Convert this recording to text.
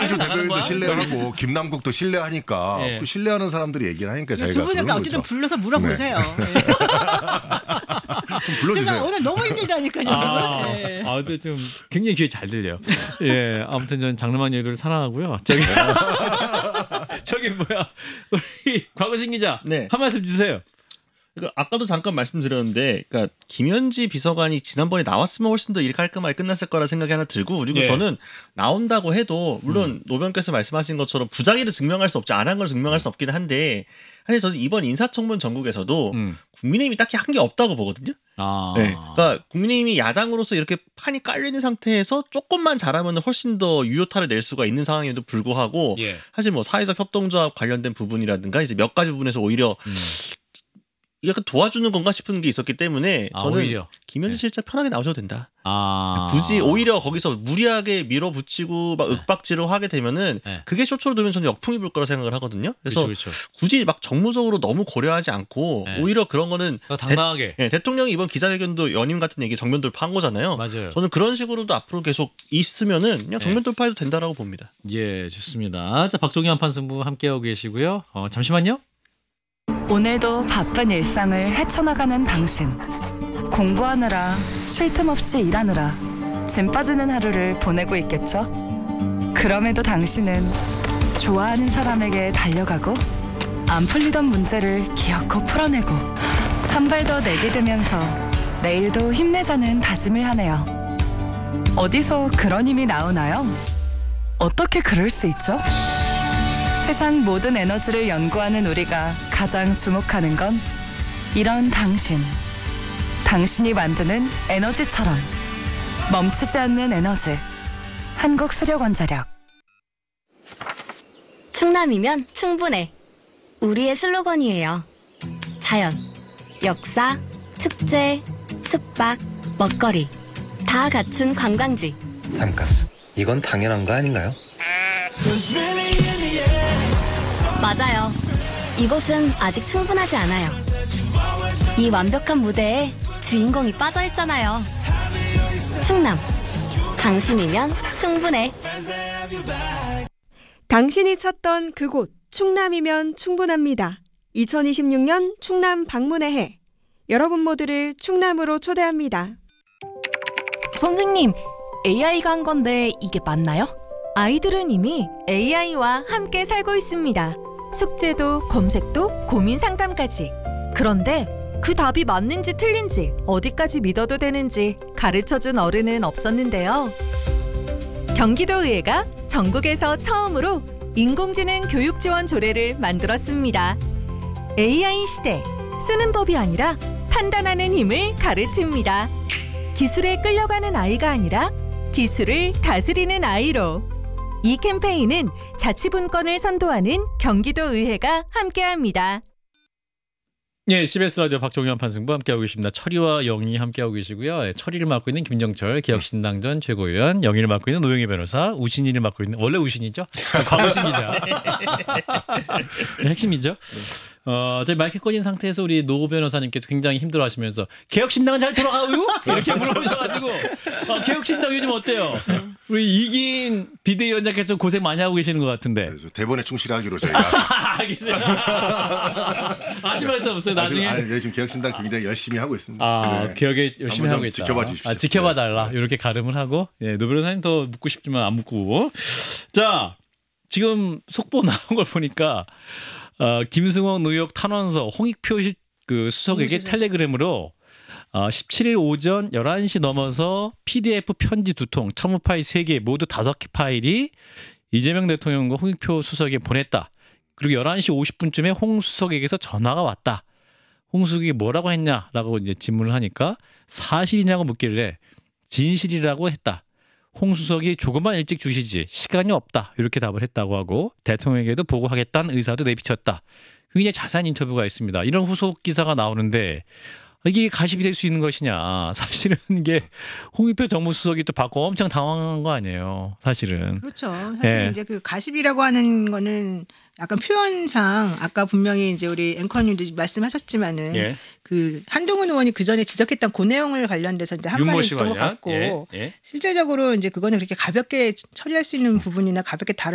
김경주 대변인도 신뢰하고 김남국도 신뢰하니까 예. 그 신뢰하는 사람들이 얘기를 하니까 저희가 두 분은 어쨌든 불러서 물어보세요. 네. 좀 불러주세요. 제가 오늘 너무 힘들다니까요. 지금. 근데 좀 굉장히 귀에 잘 들려요. 예, 아무튼 저는 장르만 여의도를 사랑하고요. 저기 뭐야 우리 곽우신 기자, 네. 한 말씀 주세요. 그러니까 아까도 잠깐 말씀드렸는데, 그러니까 김현지 비서관이 지난번에 나왔으면 훨씬 더 일 깔끔하게 끝났을 거라 생각이 하나 들고, 그리고 예. 저는 나온다고 해도 물론 노변께서 말씀하신 것처럼 부작위를 증명할 수 없지, 안 한 걸 증명할 수 없긴 한데, 사실 저는 이번 인사청문 전국에서도 국민의힘이 딱히 한 게 없다고 보거든요. 네. 그러니까 국민의힘이 야당으로서 이렇게 판이 깔려 있는 상태에서 조금만 잘하면 훨씬 더 유효타를 낼 수가 있는 상황임에도 불구하고, 예. 사실 뭐 사회적 협동조합 관련된 부분이라든가 이제 몇 가지 부분에서 오히려 약간 도와주는 건가 싶은 게 있었기 때문에 저는 오히려. 김현지 실장 편하게 나오셔도 된다. 아. 굳이 오히려 거기서 무리하게 밀어붙이고 막 윽박지르고 하게 되면은 네. 그게 쇼초로 되면 저는 역풍이 불 거라 생각을 하거든요. 그래서 그렇죠. 굳이 막 정무적으로 너무 고려하지 않고 네. 오히려 그런 거는 더 당당하게. 대통령이 이번 기자회견도 연임 같은 얘기 정면 돌파한 거잖아요. 맞아요. 저는 그런 식으로도 앞으로 계속 있으면은 그냥 정면 돌파해도 된다라고 봅니다. 예, 좋습니다. 자, 박종현 판승부 함께하고 계시고요. 잠시만요. 오늘도 바쁜 일상을 헤쳐나가는 당신. 공부하느라 쉴 틈 없이 일하느라 짐 빠지는 하루를 보내고 있겠죠? 그럼에도 당신은 좋아하는 사람에게 달려가고 안 풀리던 문제를 기어코 풀어내고 한 발 더 내디디면서 내일도 힘내자는 다짐을 하네요. 어디서 그런 힘이 나오나요? 어떻게 그럴 수 있죠? 세상 모든 에너지를 연구하는 우리가 가장 주목하는 건 이런 당신. 당신이 만드는 에너지처럼 멈추지 않는 에너지. 한국수력원자력. 충남이면 충분해. 우리의 슬로건이에요. 자연, 역사, 축제, 숙박, 먹거리 다 갖춘 관광지. 잠깐, 이건 당연한 거 아닌가요? 맞아요. 이곳은 아직 충분하지 않아요. 이 완벽한 무대에 주인공이 빠져있잖아요. 충남. 당신이면 충분해. 당신이 찾던 그곳 충남이면 충분합니다. 2026년 충남 방문의 해. 여러분 모두를 충남으로 초대합니다. 선생님, AI가 한 건데 이게 맞나요? 아이들은 이미 AI와 함께 살고 있습니다. 숙제도 검색도 고민 상담까지. 그런데 그 답이 맞는지 틀린지 어디까지 믿어도 되는지 가르쳐준 어른은 없었는데요. 경기도의회가 전국에서 처음으로 인공지능 교육 지원 조례를 만들었습니다. AI 시대, 쓰는 법이 아니라 판단하는 힘을 가르칩니다. 기술에 끌려가는 아이가 아니라 기술을 다스리는 아이로. 이 캠페인은 자치분권을 선도하는 경기도의회가 함께합니다. 예, CBS 라디오 박종현 판승부 함께하고 계십니다. 철이와 영희 함께하고 계시고요. 철이를 맡고 있는 김정철 개혁신당 전 최고위원, 영희를 맡고 있는 노영희 변호사, 우신이를 맡고 있는 원래 우신이죠? 곽우신 기자. 핵심이죠. 저희 마이크 꺼진 상태에서 우리 노 변호사님께서 굉장히 힘들어하시면서 개혁신당은 잘 돌아가요? 이렇게 물어보셔가지고 개혁신당 요즘 어때요? 우리 이긴 비대위원장께서 고생 많이 하고 계시는 것 같은데. 대본에 충실하기로 저희가. 알겠어요. 하실 말씀 없어요? 나중에. 요즘 개혁신당 굉장히 열심히 하고 있습니다. 네. 개혁에 열심히 하고 있다. 지켜봐 주십시오. 지켜봐 달라. 이렇게 가름을 하고. 예, 노 변호사님 더 묻고 싶지만 안 묻고. 자, 지금 속보 나온 걸 보니까 김승원 의혹 탄원서 홍익표 수석에게 텔레그램으로 17일 오전 11시 넘어서 PDF 편지 2통, 첨부 파일 3개, 모두 5개 파일이 이재명 대통령과 홍익표 수석에게 보냈다. 그리고 11시 50분쯤에 홍 수석에게서 전화가 왔다. 홍 수석이 뭐라고 했냐라고 이제 질문을 하니까 사실이냐고 묻길래 진실이라고 했다. 홍 수석이 조금만 일찍 주시지 시간이 없다 이렇게 답을 했다고 하고 대통령에게도 보고하겠다는 의사도 내비쳤다. 굉장히 자세한 인터뷰가 있습니다. 이런 후속 기사가 나오는데 이게 가십이 될 수 있는 것이냐. 사실은 이게 홍익표 정무수석이 또 받고 엄청 당황한 거 아니에요. 사실은. 그렇죠. 사실 이제 그 가십이라고 하는 거는 약간 표현상 아까 분명히 이제 우리 앵커님도 말씀하셨지만은 그 한동훈 의원이 그 전에 지적했던 그 내용을 관련돼서 이제 한 말이 있던 것 같고 실질적으로 이제 그거는 그렇게 가볍게 처리할 수 있는 부분이나 가볍게 다룰